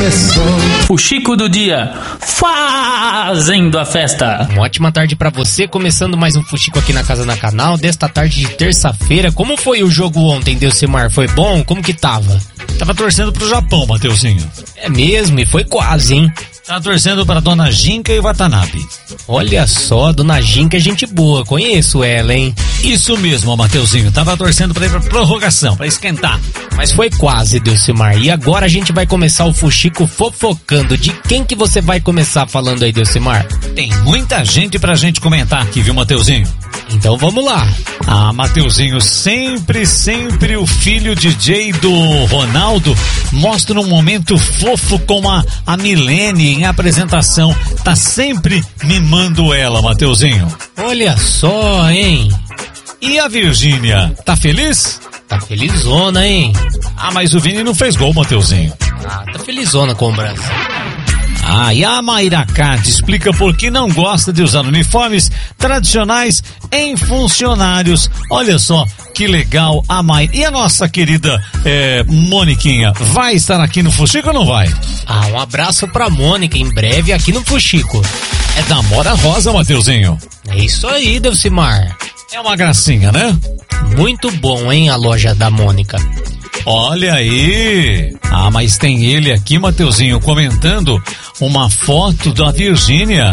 começou. O Chico do Dia, fazendo a festa. Uma ótima tarde pra você, começando mais um Fuxico aqui na Casa na Canal, desta tarde de terça-feira. Como foi o jogo ontem, Delcimar? Foi bom? Como que tava? Tava torcendo pro Japão, Mateuzinho. É mesmo, e foi quase, hein? Tava torcendo pra Dona Ginka e Watanabe. Olha só, Dona Ginka é gente boa, conheço ela, hein? Isso mesmo, Mateuzinho. Tava torcendo pra ir pra prorrogação, pra esquentar. Mas foi quase, Delcimar. E agora a gente vai começar o Fuxico fofocando. De quem que você vai começar falando aí, Delcimar? Tem muita gente pra gente comentar aqui, viu, Mateuzinho? Então vamos lá. Ah, Mateuzinho, sempre o filho DJ do Ronaldo mostra um momento fofo com a Milene em apresentação. Tá sempre mimando ela, Mateuzinho. Olha só, hein? E a Virgínia, tá feliz? Tá felizona, hein? Ah, mas o Vini não fez gol, Mateuzinho. Ah, tá felizona com o Brasil. Ah, e a Mayra Card explica por que não gosta de usar uniformes tradicionais em funcionários. Olha só que legal a Mayra. E a nossa querida Moniquinha, vai estar aqui no Fuxico ou não vai? Ah, um abraço pra Mônica, em breve aqui no Fuxico. É da Mora Rosa, Mateuzinho. É isso aí, Delcimar. É uma gracinha, né? Muito bom, hein, a loja da Mônica. Olha aí! Ah, mas tem ele aqui, Mateuzinho, comentando uma foto da Virgínia.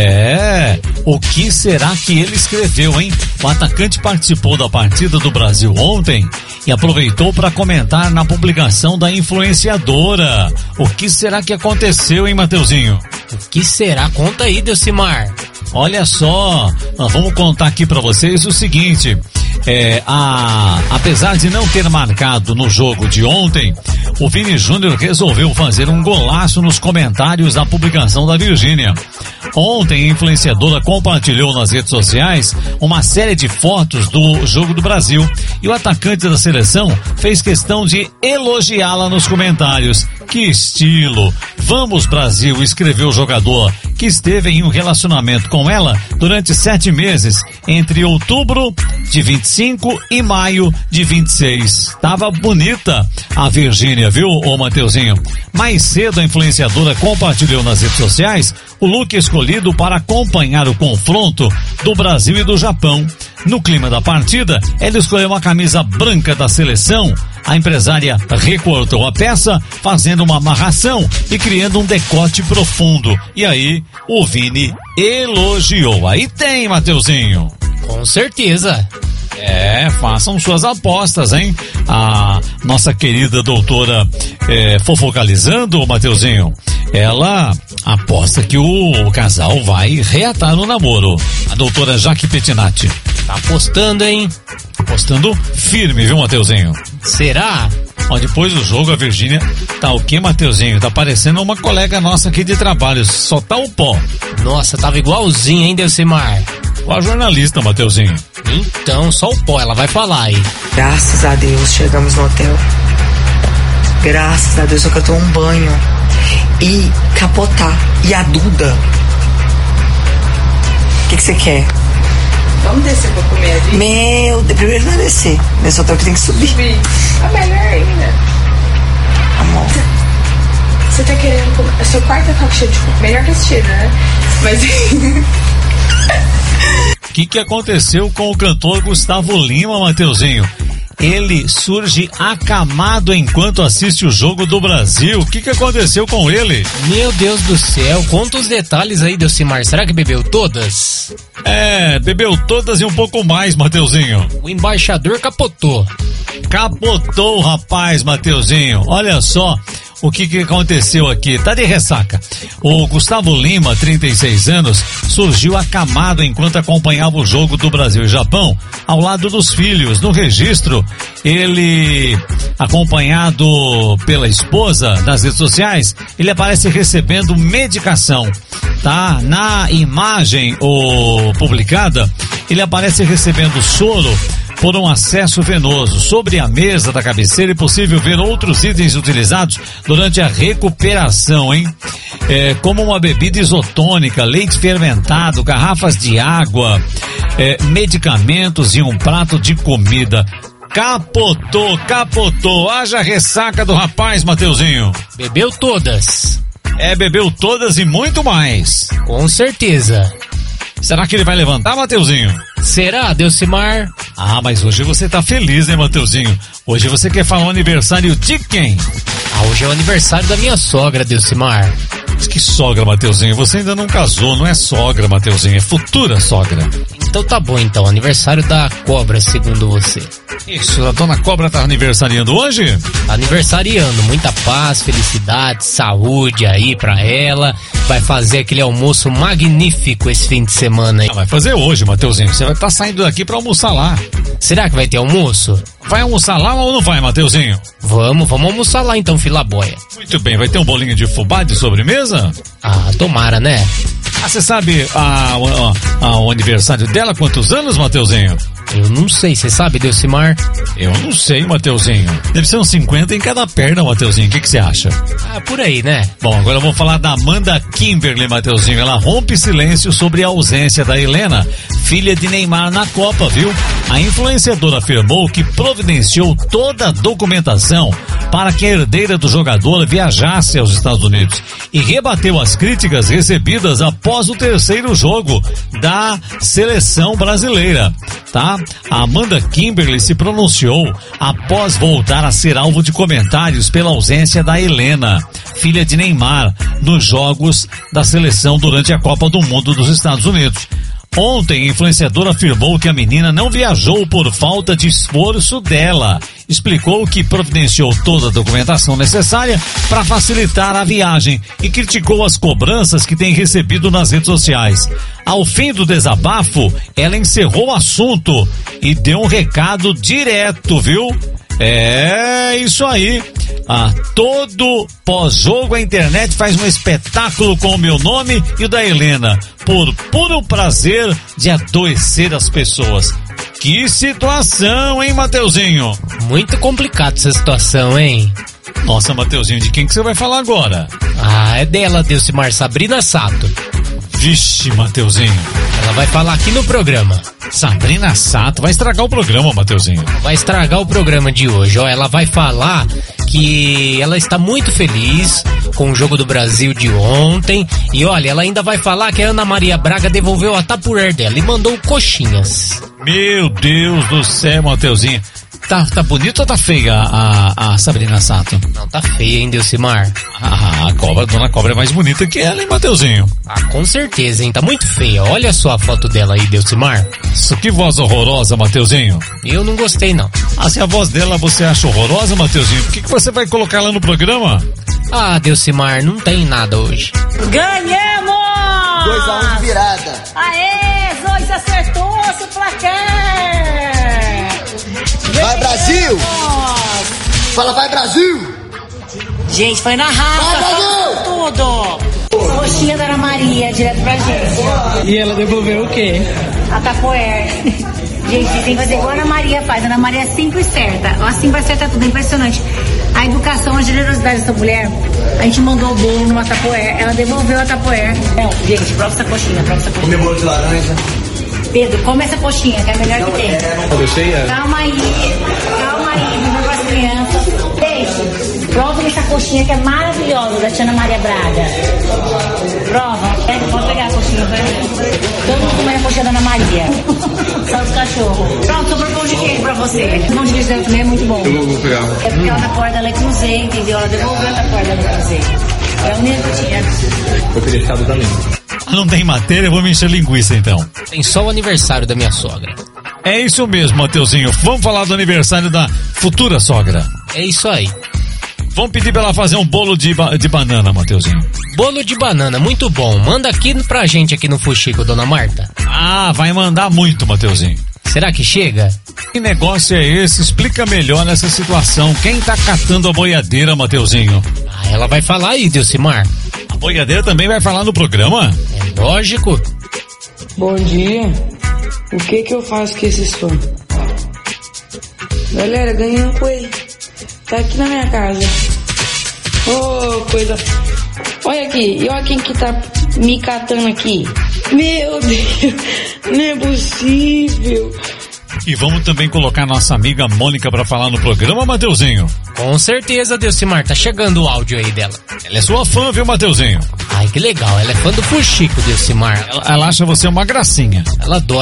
O que será que ele escreveu, hein? O atacante participou da partida do Brasil ontem e aproveitou para comentar na publicação da influenciadora. O que será que aconteceu, hein, Mateuzinho? O que será? Conta aí, Delcimar. Olha só, nós vamos contar aqui para vocês o seguinte. Apesar de não ter marcado no jogo de ontem, o Vini Júnior resolveu fazer um golaço nos comentários da publicação da Virgínia. Ontem, a influenciadora compartilhou nas redes sociais uma série de fotos do jogo do Brasil e o atacante da seleção fez questão de elogiá-la nos comentários. Que estilo! Vamos, Brasil, escreveu o jogador, que esteve em um relacionamento com ela durante 7 meses, entre outubro de 25 e maio de 26. Tava bonita a Virgínia, viu, ô Mateuzinho? Mais cedo a influenciadora compartilhou nas redes sociais o look escolhido para acompanhar o confronto do Brasil e do Japão. No clima da partida, ela escolheu uma camisa branca da seleção. A empresária recortou a peça, fazendo uma amarração e criando um decote profundo. E aí, o Vini elogiou. Aí tem, Mateuzinho. Com certeza. Façam suas apostas, hein? A nossa querida doutora Fofocalizando, Mateuzinho, ela aposta que o casal vai reatar no namoro. A doutora Jaque Pettinati. Tá apostando, hein? Apostando firme, viu, Mateuzinho? Será? Ó, depois do jogo, a Virgínia tá o quê, Mateuzinho? Tá parecendo uma colega nossa aqui de trabalho, só tá o pó. Nossa, tava igualzinho, hein, Delcimar? A jornalista, Mateuzinho. Então, só o pó, ela vai falar aí. Graças a Deus, chegamos no hotel. Graças a Deus, eu quero tomar um banho e capotar. E a Duda? O que você quer? Vamos descer pra comer ali? Meu Deus, primeiro não é descer. Nesse hotel que tem que subir. É melhor ainda. Amor. Você tá querendo comer? O seu quarto tá cheio de comer. Melhor que assistir, né? Mas... O que aconteceu com o cantor Gustavo Lima, Mateuzinho? Ele surge acamado enquanto assiste o jogo do Brasil. O que aconteceu com ele? Meu Deus do céu, conta os detalhes aí, Delcimar. Será que bebeu todas? Bebeu todas e um pouco mais, Mateuzinho. O embaixador capotou. Capotou, rapaz, Mateuzinho. Olha só o que aconteceu aqui. Tá de ressaca. O Gustavo Lima, 36 anos, surgiu acamado enquanto acompanhava o jogo do Brasil e Japão ao lado dos filhos. No registro, ele, acompanhado pela esposa nas redes sociais, ele aparece recebendo medicação. Tá? Na imagem publicada, ele aparece recebendo soro por um acesso venoso. Sobre a mesa da cabeceira é possível ver outros itens utilizados durante a recuperação, hein? Como uma bebida isotônica, leite fermentado, garrafas de água, medicamentos e um prato de comida. Capotou. Haja ressaca do rapaz, Mateuzinho. Bebeu todas. Bebeu todas e muito mais. Com certeza. Será que ele vai levantar, Mateuzinho? Será, Delcimar? Mas hoje você tá feliz, né, Mateuzinho? Hoje você quer falar o aniversário de quem? Hoje é o aniversário da minha sogra, Delcimar. Que sogra, Mateuzinho? Você ainda não casou, não é sogra, Mateuzinho, é futura sogra. Então tá bom, então, aniversário da cobra, segundo você. Isso, a dona Cobra tá aniversariando hoje? Aniversariando, muita paz, felicidade, saúde aí pra ela. Vai fazer aquele almoço magnífico esse fim de semana aí. Vai fazer hoje, Mateuzinho, você vai estar saindo daqui pra almoçar lá. Será que vai ter almoço? Vai almoçar lá ou não vai, Mateuzinho? Vamos almoçar lá então, filaboia. Muito bem, vai ter um bolinho de fubá de sobremesa? Tomara, né? Você sabe o aniversário dela, quantos anos, Mateuzinho? Eu não sei, você sabe, Delcimar? Eu não sei, Mateuzinho. Deve ser uns 50 em cada perna, Mateuzinho. O que você acha? Por aí, né? Bom, agora eu vou falar da Amanda Kimberly, Mateuzinho. Ela rompe silêncio sobre a ausência da Helena, filha de Neymar, na Copa, viu? A influenciadora afirmou que providenciou toda a documentação para que a herdeira do jogador viajasse aos Estados Unidos e rebateu as críticas recebidas após o terceiro jogo da seleção brasileira, tá? A Amanda Kimberly se pronunciou após voltar a ser alvo de comentários pela ausência da Helena, filha de Neymar, nos jogos da seleção durante a Copa do Mundo dos Estados Unidos. Ontem, a influenciadora afirmou que a menina não viajou por falta de esforço dela. Explicou que providenciou toda a documentação necessária para facilitar a viagem e criticou as cobranças que tem recebido nas redes sociais. Ao fim do desabafo, ela encerrou o assunto e deu um recado direto, viu? É isso aí. Todo pós-jogo a internet faz um espetáculo com o meu nome e o da Helena, por puro prazer de adoecer as pessoas. Que situação, hein, Mateuzinho? Muito complicada essa situação, hein? Nossa, Mateuzinho, de quem que você vai falar agora? É dela, Delcimar, Sabrina Sato. Vixe, Mateuzinho. Ela vai falar aqui no programa. Sabrina Sato vai estragar o programa, Mateuzinho. Vai estragar o programa de hoje, ela vai falar que ela está muito feliz com o jogo do Brasil de ontem. E olha, ela ainda vai falar que a Ana Maria Braga devolveu a Tupperware dela e mandou coxinhas. Meu Deus do céu, Mateuzinho. Tá bonita ou tá feia a Sabrina Sato? Não, tá feia, hein, Delcimar? A dona Cobra é mais bonita que ela, hein, Mateuzinho? Com certeza, hein, tá muito feia. Olha só a foto dela aí, Delcimar. Isso, que voz horrorosa, Mateuzinho. Eu não gostei, não. Se a voz dela você acha horrorosa, Mateuzinho, por que você vai colocar ela no programa? Delcimar, não tem nada hoje. Ganhamos! 2-1 de virada. Aê, Zois acertou-se o placar! Vai, Brasil! Fala, vai, Brasil! Gente, foi na raça, tudo! Coxinha da Ana Maria, direto pra gente. E ela devolveu o quê? A Tupperware. Gente, tem que fazer igual a Ana Maria faz. A Ana Maria é sempre certa. Ela sempre acerta tudo, é impressionante. A educação, a generosidade dessa mulher, a gente mandou o bolo numa Tupperware, ela devolveu a Tupperware. Não, gente, prova essa coxinha, Comer bolo de laranja. Pedro, come essa coxinha, que é a melhor que tem. Calma aí, viva com as crianças. Deixa, prova essa coxinha que é maravilhosa, da tia Ana Maria Braga. Prova, pode pegar a coxinha, vai. Todo mundo come a coxinha da Ana Maria. Só os cachorros. Pronto, sobrou pão de queijo pra você. O pão de queijo dela também é muito bom. Eu vou pegar. É porque ela tá fora da Lei Cruzeiro, entendeu? Ela devolveu a fora da Lei Cruzeiro. É a única que tinha. Eu queria ficar também. Não tem matéria, eu vou me encher linguiça então. Tem só o aniversário da minha sogra. É isso mesmo, Mateuzinho. Vamos falar do aniversário da futura sogra. É isso aí. Vamos pedir pra ela fazer um bolo de banana, Mateuzinho. Bolo de banana, muito bom. Manda aqui pra gente aqui no Fuxico, dona Marta. Vai mandar muito, Mateuzinho. Será que chega? Que negócio é esse? Explica melhor essa situação. Quem tá catando a boiadeira, Mateuzinho? Ela vai falar aí, Delcimar. A boiadeira também vai falar no programa? É lógico. Bom dia. O que eu faço com esse som? Galera, ganhei um coelho. Tá aqui na minha casa. Coisa. Olha aqui. E olha quem que tá me catando aqui. Meu Deus. Não é possível. E vamos também colocar nossa amiga Mônica pra falar no programa, Mateuzinho? Com certeza, Delcimar, tá chegando o áudio aí dela. Ela é sua fã, viu, Mateuzinho? Ai, que legal, ela é fã do Fuxico, Delcimar. Ela acha você uma gracinha. Ela adora.